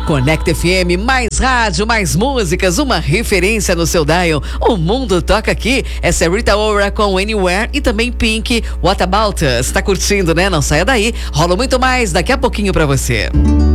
Conecta FM, mais rádio, mais músicas, uma referência no seu dial. O mundo toca aqui. Essa é Rita Ora com Anywhere e também Pink, What About Us. Tá curtindo, né? Não saia daí. Rola muito mais daqui a pouquinho pra você.